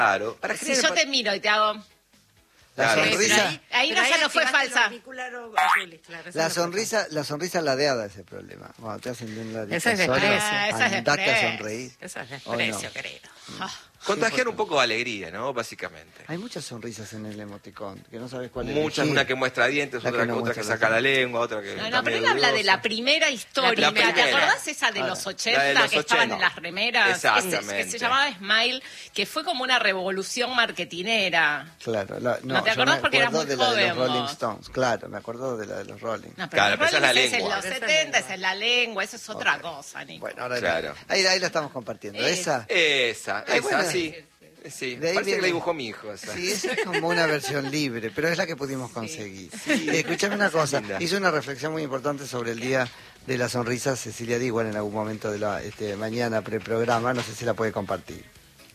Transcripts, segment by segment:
Claro. Si yo te miro y te hago... La Claro, sonrisa, Ahí no, ya no fue falsa. la sonrisa ladeada es el problema. Cuando te hacen de un ladito Esa es solo, desprecio. Esa es andate a desprecio. sonreír. Eso es ¿O desprecio, no? querido. Contagiar un poco de alegría, ¿no? Básicamente. Hay muchas sonrisas en el emoticón, que no sabes cuál es. Muchas, una que muestra dientes, La otra que no otra que muestra saca los la lengua, otra que... No, pero él habla de la primera historia. La primera. ¿Te acordás esa de los 80 La de los que estaban 80. en las remeras? Exactamente. Que se llamaba Smile, que fue como una revolución marketinera. Claro, ¿No te yo acordás? me Porque eras acuerdo muy de la de los joven, Rolling vos. Stones, claro, me acuerdo de la de los Rolling. No, pero Claro, pero esa es la Rollins lengua. Es en los 70, esa es la lengua, eso es otra cosa, Nico. Bueno, ahora Claro. ahí la estamos compartiendo. Esa, bueno, Sí. Sí, de ahí parece que viene. la dibujó mi hijo. Esa. sí, esa es como una versión libre, pero es la que pudimos conseguir. Escuchame una cosa, Linda. hizo una reflexión muy importante sobre el Día de la Sonrisa Cecilia Diwan en algún momento de la mañana preprograma, no sé si la puede compartir.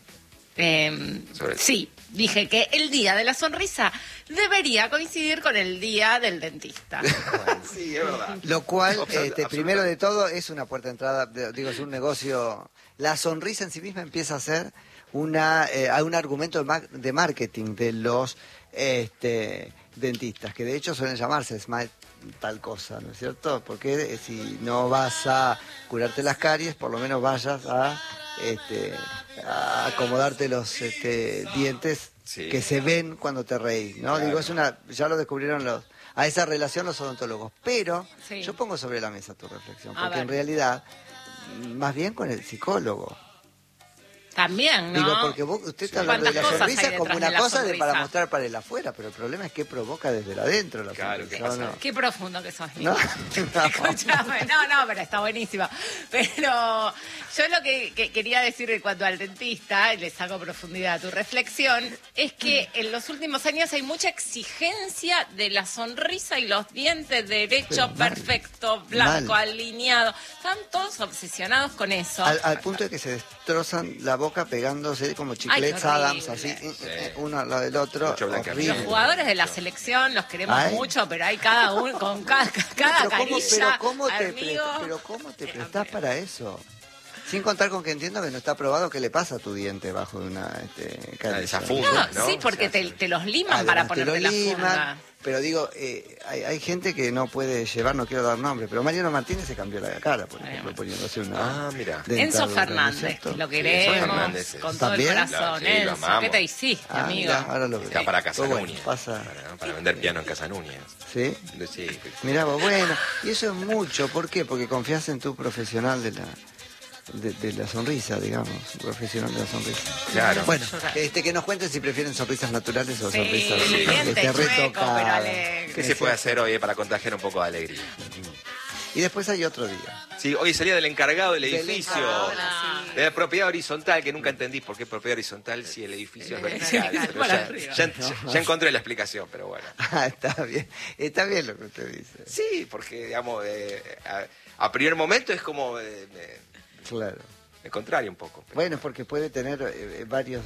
Sí, dije que el día de la sonrisa debería coincidir con el día del dentista. Sí, es verdad. Lo cual, Absolutamente. primero de todo, es una puerta de entrada, digo, es un negocio. La sonrisa en sí misma empieza a ser un argumento de marketing de los dentistas, que de hecho suelen llamarse Smile tal cosa, ¿no es cierto? Porque si no vas a curarte las caries, por lo menos vayas a acomodarte los dientes Sí. que se ven cuando te reís, ¿no? Claro. Digo, ya lo descubrieron a esa relación los odontólogos, pero Sí. yo pongo sobre la mesa tu reflexión, A porque ver. en realidad, más bien con el psicólogo. También, ¿no? Digo, porque usted está hablando de la ¿Cuántas cosas sonrisa hay como detrás una de la cosa para sonrisa? mostrar para el afuera, pero el problema es que provoca desde el adentro la Claro, sonrisa, ¿qué ¿o pasa? no? Qué profundo que sos, ¿No? Nico. Escúchame, no, pero está buenísima. Pero yo lo que quería decir en cuanto al dentista, y le saco profundidad a tu reflexión, es que en los últimos años hay mucha exigencia de la sonrisa y los dientes derecho, Pero mal. perfecto, blanco, Mal. alineado. Están todos obsesionados con eso. Al punto de que se destrozan la boca pegándose como chiclets qué Adams, horrible. así, uno al lado del otro. Mucho blanqueamiento. Los Horrible. jugadores de la selección los queremos Ay. mucho, pero hay cada uno con cada Pero carilla. ¿cómo te amigo. pero cómo te prestás para eso? Sin contar con que entiendo que no está probado qué le pasa a tu diente bajo de una carilla. Esa funda. No, ¿no? sí, porque O sea, te los liman Además, para te ponerte lo la liman, funda. pero digo, hay gente que no puede llevar, no quiero dar nombre, pero Mariano Martínez se cambió la cara, por ejemplo, poniéndose una... Ah, mira. Enzo dentadura, ¿no es Fernández, cierto? que lo Sí, queremos Enzo Fernández es- con todo el ¿También? corazón. Sí, lo Enzo, amamos. ¿qué te hiciste, Ah, amigo? mirá, ahora lo veo. Está para Pero bueno, Casanúñez. pasa... Para vender piano en Casanúñez. ¿Sí? Sí. Mirá vos, bueno, y eso es mucho, ¿por qué? Porque confías en tu profesional de la sonrisa, digamos, profesional de la sonrisa. Claro. Bueno, que nos cuenten si prefieren sonrisas naturales o Sí, sonrisas diente chueco, pero retocadas. alegre. ¿Qué se puede hacer hoy para contagiar un poco de alegría? Y después hay otro día. Sí, hoy salía del encargado del edificio. encargado, De la propiedad horizontal, que nunca entendí por qué propiedad horizontal si el edificio es vertical. Pero para ya, arriba. ya encontré la explicación, pero bueno. Ah, está bien lo que usted dice. Sí, porque, digamos, a primer momento es como Claro. el contrario un poco. pero- Bueno, porque puede tener varios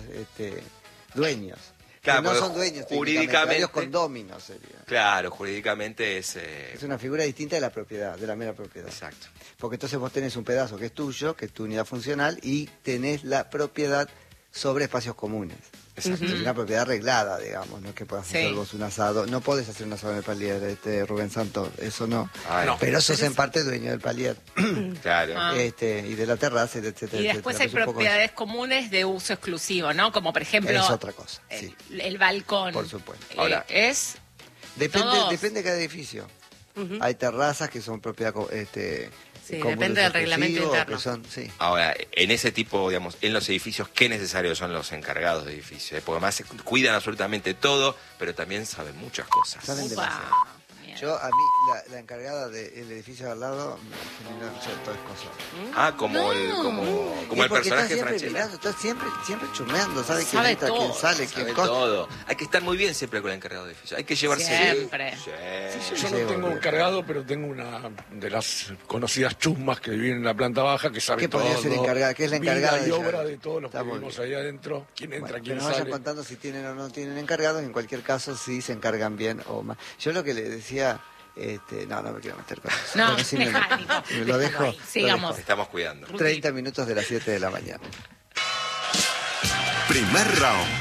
dueños. Claro, Que no porque son dueños, jurídicamente- varios condóminos sería. Claro, jurídicamente es... Es una figura distinta de la propiedad, de la mera propiedad. Exacto. Porque entonces vos tenés un pedazo que es tuyo, que es tu unidad funcional, y tenés la propiedad sobre espacios comunes. Exacto. Es una propiedad arreglada, digamos, no es que puedas Sí. hacer vos un asado. No podés hacer un asado en el palier, Rubén Santos, eso no. Ay, no. Pero sos en parte dueño del palier. Claro. Ah. Y de la terraza, etcétera. Y después hay etcétera. Es un poco propiedades comunes de uso exclusivo, ¿no? Como por ejemplo Es otra cosa, sí. el balcón. Por supuesto. Ahora- Es Depende todos. de cada edificio. Hay terrazas que son propiedad Sí, comunes depende del reglamento exclusivos, interno. que son, sí. Ahora, en ese tipo, digamos, en los edificios, ¿qué necesarios son los encargados de edificios? Porque además se cuidan absolutamente todo, pero también saben muchas cosas. Saben Upa. demasiado. Bien. Yo, a mí, la encargada del edificio de al lado me generó cierto escozor. Ah, como el, como Y el porque personaje está siempre Franchella. mirando, está siempre chumeando, sabe quién Sabe entra, quién todo, sale, Sabe quién todo. Hay que estar muy bien siempre con el encargado de edificio. Hay que llevarse Siempre. Sí. Yo no llevo, tengo bien. encargado, pero tengo una de las conocidas chusmas que viven en la planta baja, que sabe ¿Qué todo. podría ser encargada? ¿Qué es la encargada Vida y de obra ella? de todos los Está que muy vivimos bien. ahí adentro. Quién entra, Bueno, que quién nos vayan sale. contando si tienen o no tienen encargados, en cualquier caso si se encargan bien o mal. Yo lo que le decía, no me quiero meter con eso. No, Bueno, sí dejá, Nico, lo déjalo dejo. ahí. Sigamos. Estamos cuidando. 30 minutos de las 7 de la mañana. Primer round.